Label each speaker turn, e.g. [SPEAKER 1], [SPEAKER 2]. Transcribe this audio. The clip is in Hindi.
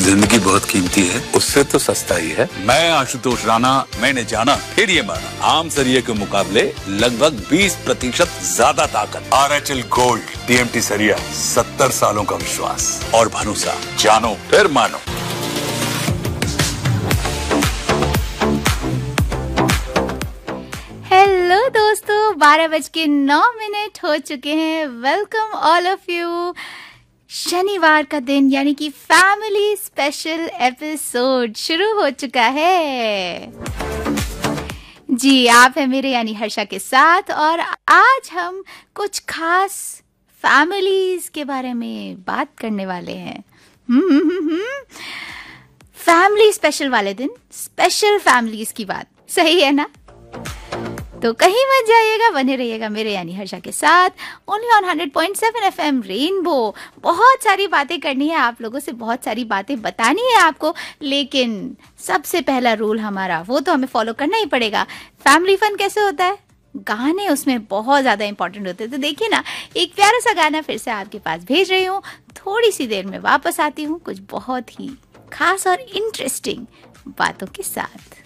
[SPEAKER 1] जिंदगी बहुत कीमती है, उससे तो सस्ता ही है।
[SPEAKER 2] मैं आशुतोष राणा, मैंने जाना फिर ये माना, आम सरिये के मुकाबले लगभग 20% ज्यादा ताकत। RHL गोल्ड TMT सरिया, 70 सालों का विश्वास और भरोसा। जानो फिर मानो।
[SPEAKER 3] हेलो दोस्तों, 12:09 हो चुके हैं। Welcome all of you. शनिवार का दिन यानी कि फैमिली स्पेशल एपिसोड शुरू हो चुका है। जी, आप है मेरे यानी हर्षा के साथ, और आज हम कुछ खास फैमिलीज के बारे में बात करने वाले हैं। फैमिली स्पेशल वाले दिन स्पेशल फैमिलीज की बात, सही है ना? तो कहीं मत जाइएगा, बने रहिएगा मेरे यानी हर्षा के साथ, ओनली ऑन 100.7 FM रेनबो। बहुत सारी बातें करनी है आप लोगों से, बहुत सारी बातें बतानी है आपको, लेकिन सबसे पहला रूल हमारा, वो तो हमें फॉलो करना ही पड़ेगा। फैमिली फन कैसे होता है? गाने उसमें बहुत ज़्यादा इंपॉर्टेंट होते हैं। तो देखिए ना, एक प्यारा सा गाना फिर से आपके पास भेज रही हूँ। थोड़ी सी देर में वापस आती हूँ कुछ बहुत ही खास और इंटरेस्टिंग बातों के साथ।